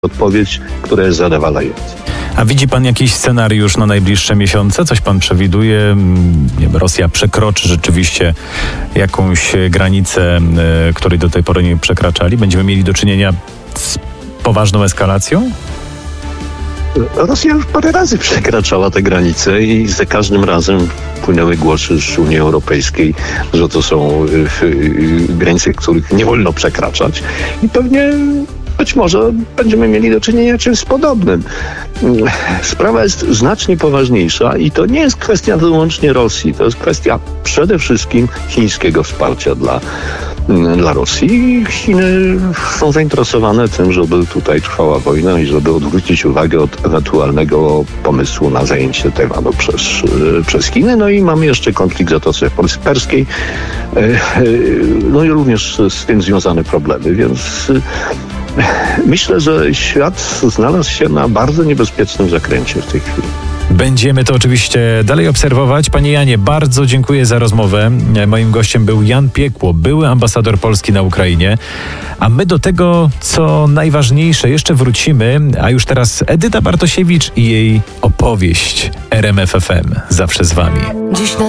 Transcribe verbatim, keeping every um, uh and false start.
odpowiedź, która jest zadowalająca. A widzi pan jakiś scenariusz na najbliższe miesiące? Coś pan przewiduje? Nie wiem, Rosja przekroczy rzeczywiście jakąś granicę, której do tej pory nie przekraczali? Będziemy mieli do czynienia z poważną eskalacją? Rosja już parę razy przekraczała te granice i za każdym razem płynęły głosy z Unii Europejskiej, że to są granice, których nie wolno przekraczać. I pewnie być może będziemy mieli do czynienia z czymś podobnym. Sprawa jest znacznie poważniejsza i to nie jest kwestia wyłącznie Rosji. To jest kwestia przede wszystkim chińskiego wsparcia dla, dla Rosji. Chiny są zainteresowane tym, żeby tutaj trwała wojna i żeby odwrócić uwagę od ewentualnego pomysłu na zajęcie Tajwanu przez, przez Chiny. No i mamy jeszcze konflikt w Zatoce Perskiej. No i również z tym związane problemy, więc myślę, że świat znalazł się na bardzo niebezpiecznym zakręcie w tej chwili. Będziemy to oczywiście dalej obserwować. Panie Janie, bardzo dziękuję za rozmowę. Moim gościem był Jan Piekło, były ambasador Polski na Ukrainie. A my do tego, co najważniejsze, jeszcze wrócimy. A już teraz Edyta Bartosiewicz i jej opowieść R M F F M. Zawsze z wami. Dziś na